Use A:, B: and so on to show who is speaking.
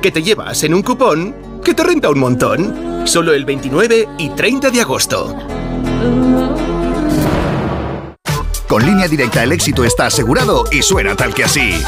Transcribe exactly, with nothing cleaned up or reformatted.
A: que te llevas en un cupón que te renta un montón. Solo el veintinueve y treinta de agosto.
B: Con Línea Directa el éxito está asegurado y suena tal que así.